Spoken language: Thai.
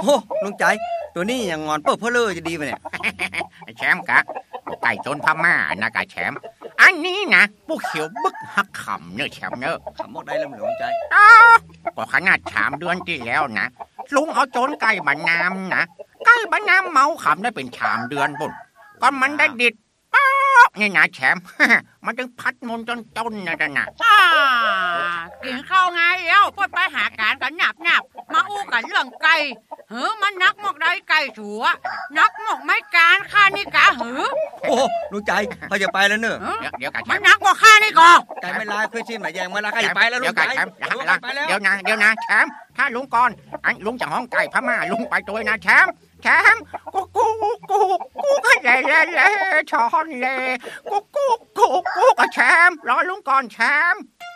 อ้ลุงใจตัวนี้อย่างงอนเปิ้ลเพ้อเลยจะดีไปเนี่ยแชมป์กะไก่จนพม่านะกะแชมป์อันนี้นะผู้เขียวบึกหักขำเนื้อแชมป์เนื้อขำมอกได้แล้วลุงใจก็ขนาด3 เดือนที่แล้วนะลุงเอาโจนไก่บานน้ำนะไก่บานน้ำเมาขำได้เป็น3 เดือนบุญก็มันได้ดิดนี่นะแชมป์มันจึงพัดมนจนต้นนะกินข้าวไงเอ้าพูดไปหาการกันหนับมาอู้กันเรื่องไก่มันนักหมอกได้ไก่ถัวนักหมอกไม่การข้านี่กะโอ้ลุงใจเขาจะไปแล้วเนอะเดี๋ยวกันมันนักบอกข้านี่ก่อไก่ไม่ลายเคยชิมหมายแยงมาแล้วใครไปแล้วลุงใจเดี๋ยวนะแชมป์ถ้าลุงก่อนลุงจะห้องไก่พม่าลุงไปตัวนะแชมป์กูก็เล่ช้อนเล่กูก็แชมป์รอลุงก่อนแชมป์